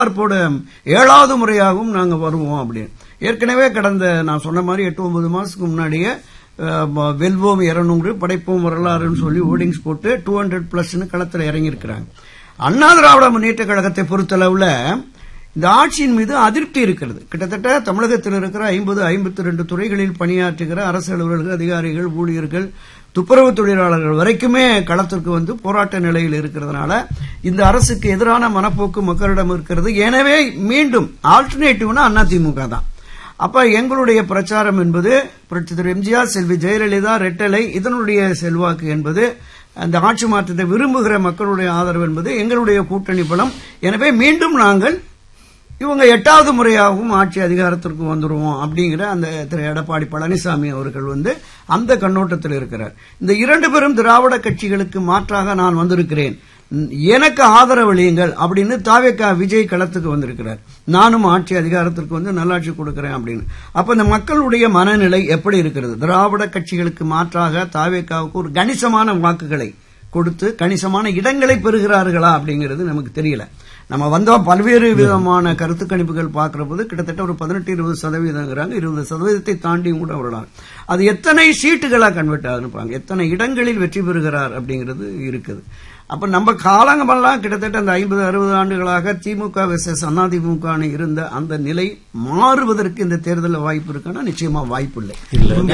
எதிர்பார்ப்போட 7வது முறையாகவும் நாங்க வருவோம் அப்படின்னு. ஏற்கனவே கடந்த நான் சொன்ன மாதிரி 8-9 மாசத்துக்கு முன்னாடியே வெல்வோம் 200 படைப்போம் வரலாறுன்னு சொல்லி ஹோர்டிங்ஸ் போட்டு 200+ களத்தில் இறங்கி இருக்கிறாங்க. அண்ணா திராவிட முன்னேற்ற கழகத்தை பொறுத்தளவுல இந்த ஆட்சியின் மீது அதிருப்தி இருக்கிறது. கிட்டத்தட்ட தமிழகத்தில் இருக்கிற 52 துறைகளில் பணியாற்றுகிற அரசு அலுவலர்கள், அதிகாரிகள், ஊழியர்கள், துப்புரவு தொழிலாளர்கள் வரைக்குமே களத்திற்கு போராட்ட நிலையில் இருக்கிறதுனால இந்த அரசுக்கு எதிரான மனப்போக்கு மக்களிடம் இருக்கிறது. எனவே மீண்டும் ஆல்டர்னேட்டிவ்னா அதிமுக தான். அப்ப எங்களுடைய பிரச்சாரம் என்பது புரட்சி தலைவர் எம்ஜிஆர், செல்வி ஜெயலலிதா, ரெட்டலை இதனுடைய செல்வாக்கு என்பது, அந்த ஆட்சி மாற்றத்தை விரும்புகிற மக்களுடைய ஆதரவு என்பது எங்களுடைய கூட்டணி பலம். எனவே மீண்டும் நாங்கள் இவங்க 8வது முறையாகவும் ஆட்சி அதிகாரத்திற்கு வந்துருவோம் அப்படிங்கிற அந்த திரு எடப்பாடி பழனிசாமி அவர்கள் அந்த கண்ணோட்டத்தில் இருக்கிறார். இந்த 2 பேரும் திராவிட கட்சிகளுக்கு மாற்றாக நான் வந்திருக்கிறேன், எனக்கு ஆதரவளியுங்கள் அப்படின்னு தாவேகா விஜய் களத்துக்கு வந்திருக்கிறார். நானும் ஆட்சி அதிகாரத்திற்கு நல்லாட்சி கொடுக்கிறேன் அப்படின்னு. அப்ப இந்த மக்களுடைய மனநிலை எப்படி இருக்கிறது? திராவிட கட்சிகளுக்கு மாற்றாக தாவேகாவுக்கு ஒரு கணிசமான வாக்குகளை கொடுத்து கணிசமான இடங்களை பெறுகிறார்களா அப்படிங்கிறது நமக்கு தெரியல. நம்ம வந்தா பல்வேறு விதமான கருத்து கணிப்புகள் பார்க்கிற போது கிட்டத்தட்ட ஒரு 18-20% 20% தாண்டி கூட வரலாம். அது எத்தனை சீட்டுகளா கன்வெர்ட் ஆகுப்பாங்க, எத்தனை இடங்களில் வெற்றி பெறுகிறார் அப்படிங்கிறது இருக்குது. அப்ப நம்ம காலங்கமெல்லாம் கிட்டத்தட்ட அந்த 50-60 ஆண்டுகளாக திமுக வெர்சஸ் அதிமுக இருந்த அந்த நிலை மாறுவதற்கு இந்த தேர்தலில் வாய்ப்பு இருக்குன்னா நிச்சயமா வாய்ப்பு இல்லை.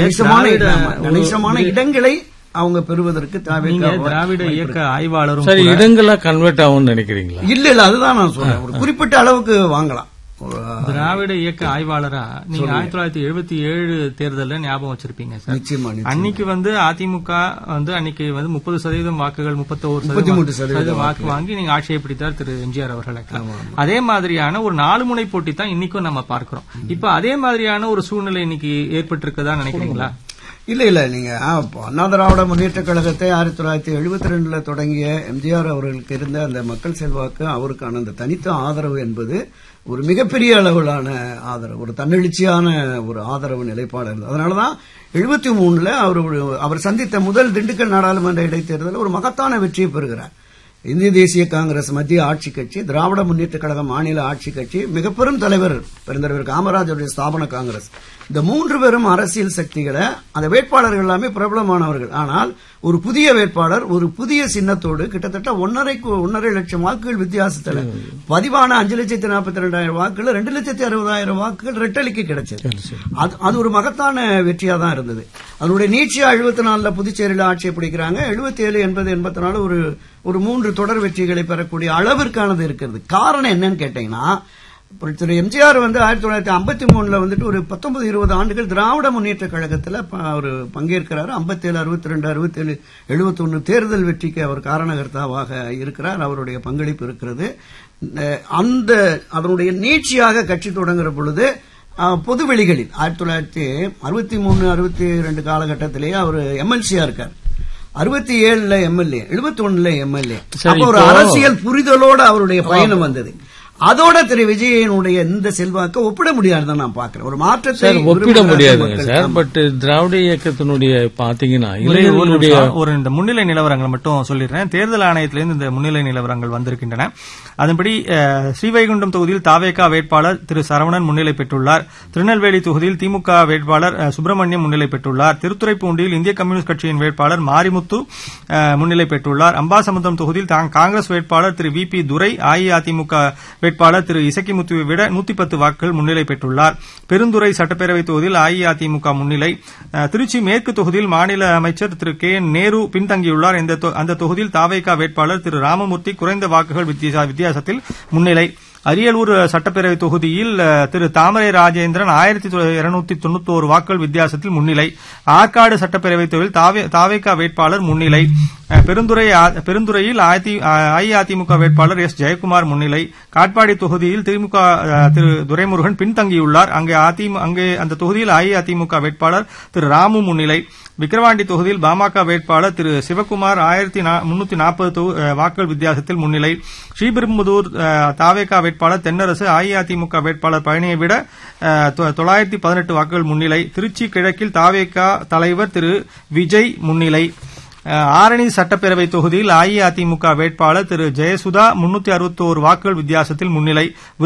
கணிசமான இடங்களை அவங்க பெறுவதற்கு திராவிட இயக்க ஆய்வாளரும் சரி இடங்களா கன்வெர்ட் ஆகும் நினைக்கிறீங்களா? இல்ல அதுதான் நான் சொல்றேன். ஒரு குறிப்பிட்ட அளவுக்கு வாங்கலாம். திராவிட இயக்க ஆய்வாளரா நீங்க 1977 தேர்தலில் ஞாபகம் வச்சிருப்பீங்க சார். நிச்சயமா. அன்னைக்கு அதிமுக அன்னைக்கு 30% வாக்குகள் 31% வாக்கு வாங்கி நீங்க ஆட்சியை பிடித்தார் திரு எம்ஜிஆர் அவர்களுக்கு. அதே மாதிரியான ஒரு 4 முனை போட்டி தான் இன்னைக்கும் நம்ம பார்க்கிறோம். இப்ப அதே மாதிரியான ஒரு சூழ்நிலை இன்னைக்கு ஏற்பட்டிருக்கதா நினைக்கிறீங்களா? இல்ல நீங்க அண்ணா திராவிட முன்னேற்ற கழகத்தை 1972 தொடங்கிய எம்ஜிஆர் அவர்களுக்கு இருந்த அந்த மக்கள் செல்வாக்கு, அவருக்கான அந்த தனித்த ஆதரவு என்பது ஒரு மிகப்பெரிய அளவிலான ஆதரவு, ஒரு தன்னெழுச்சியான ஒரு ஆதரவு நிலைப்பாடு இருந்தது. அதனாலதான் 73 அவர் சந்தித்த முதல் திண்டுக்கல் நாடாளுமன்ற இடைத்தேர்தலில் ஒரு மகத்தான வெற்றியை பெறுகிறார். இந்திய தேசிய காங்கிரஸ் மத்திய ஆட்சி கட்சி, திராவிட முன்னேற்ற கழகம் மாநில ஆட்சி கட்சி, மிக பெரும் தலைவர் பெருந்தலைவர் காமராஜருடைய ஸ்தாபன காங்கிரஸ், இந்த 3 பேரும் அரசியல் சக்திகளை, அந்த வேட்பாளர்கள் எல்லாமே பிரபலமானவர்கள். ஆனால் ஒரு புதிய வேட்பாளர் ஒரு புதிய சின்னத்தோடு கிட்டத்தட்ட 1.5 லட்சம் வாக்குகள் வித்தியாசத்தில் பதிவான 5,42,000 வாக்குகள் 2,60,000 வாக்குகள் ரெட்டலிக்கு கிடைச்சது. அது ஒரு மகத்தான வெற்றியா தான் இருந்தது. அதனுடைய நீட்சியா 74 புதுச்சேரியில் ஆட்சியை பிடிக்கிறாங்க. 77, 80, 84 ஒரு 3 தொடர் வெற்றிகளை பெறக்கூடிய அளவிற்கானது இருக்கிறது. காரணம் என்னன்னு கேட்டீங்கன்னா, திரு எம்ஜிஆர் 1953 ஒரு 19-20 ஆண்டுகள் திராவிட முன்னேற்ற கழகத்தில் அவர் பங்கேற்கிறார். 57, 62, 67, 71 தேர்தல் வெற்றிக்கு அவர் காரணகர்த்தாவாக இருக்கிறார். அவருடைய பங்களிப்பு இருக்கிறது. அதனுடைய நீட்சியாக கட்சி தொடங்குற பொழுது பொதுவெளிகளில் 1963, 62 காலகட்டத்திலேயே அவர் எம்எல்சியா இருக்கார். 67 எம்எல்ஏ, 71 எம்எல்ஏ. ஒரு அரசியல் புரிதலோடு அவருடைய பயணம் வந்தது. அதோட திரு விஜயனுடைய இந்த செல்வாக்க ஒப்பிட முடியாதுதான் நான் பாக்குறேன். ஒரு மாற்றத்தை ஒப்பிட முடியாதுங்க சார். பட் திராவிட இயக்கத்தினுடைய பாத்தீங்கன்னா ஒரு இந்த முன்னிலை நிலவரங்களை மட்டும் சொல்லிடுறேன். தேர்தல் ஆணையத்திலிருந்து இந்த முன்னிலை நிலவரங்கள் வந்திருக்கின்றன. அதன்படி ஸ்ரீவைகுண்டம் தொகுதியில் தாவேகா வேட்பாளர் திரு சரவணன் முன்னிலை பெற்றுள்ளார். திருநெல்வேலி தொகுதியில் திமுக வேட்பாளர் சுப்பிரமணியம் முன்னிலை பெற்றுள்ளார். திருத்துறைப்பூண்டியில் இந்திய கம்யூனிஸ்ட் கட்சியின் வேட்பாளர் மாரிமுத்து முன்னிலை பெற்றுள்ளார். அம்பாசமுத்திரம் தொகுதியில் காங்கிரஸ் வேட்பாளர் திரு வி.பி. துரை அஇஅதிமுக வேட்பாளர் திரு இசக்கிமுத்துவை விட 110 வாக்குகள் முன்னிலை பெற்றுள்ளார். பெருந்துறை சட்டப்பேரவை தொகுதியில் அஇஅதிமுக முன்னிலை. திருச்சி மேற்கு தொகுதியில் மாநில அமைச்சர் திரு கே என் நேரு பின்தங்கியுள்ளார். அந்த தொகுதியில் தாவேகா வேட்பாளர் திரு ராமமூர்த்தி குறைந்த வாக்குகள் வித்தியாசத்தில் முன்னிலை. அரியலூர் சட்டப்பேரவை தொகுதியில் திரு தாமரை ராஜேந்திரன் 1291 வாக்குகள் வித்தியாசத்தில் முன்னிலை. ஆற்காடு சட்டப்பேரவை தொகுதியில் தாவேகா வேட்பாளர் முன்னிலை. பெருந்துறையில் அஇஅதிமுக வேட்பாளர் எஸ் ஜெயக்குமார் முன்னிலை. காட்பாடி தொகுதியில் திமுக திரு துரைமுருகன் பின்தங்கியுள்ளார். அங்கே அந்த தொகுதியில் அஇஅதிமுக வேட்பாளர் திரு ராமு முன்னிலை. விக்கிரவாண்டி தொகுதியில் பாமக வேட்பாளர் திரு சிவக்குமார் 1340 வாக்குகள் வித்தியாசத்தில் முன்னிலை. ஸ்ரீபெரும்புதூர் தாவேகா வேட்பாளர் தென்னரசு அஇஅதிமுக வேட்பாளர் பழனியை விட 918 வாக்குகள் முன்னிலை. திருச்சி கிழக்கில் தாவேகா தலைவர் திரு விஜய் முன்னிலை. ஆரணி சட்டப்பேரவை தொகுதியில் அஇஅதிமுக வேட்பாளர் திரு ஜெயசுதா 361 வாக்குகள் வித்தியாசத்தில் முன்னிலை.